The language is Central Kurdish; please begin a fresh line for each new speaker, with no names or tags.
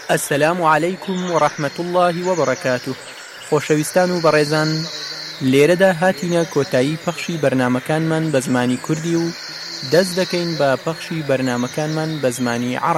السلام عليكم ورحمة الله وبركاته. خۆشەویستان و بەڕێزان، لێرەدا هاتینە کۆتایی پەخشی بەرنامەکانمان بە زمانی کوردی و دەست دەکەین بە پەخشی بەرنامەکانمان بە زمانی عەرەبی.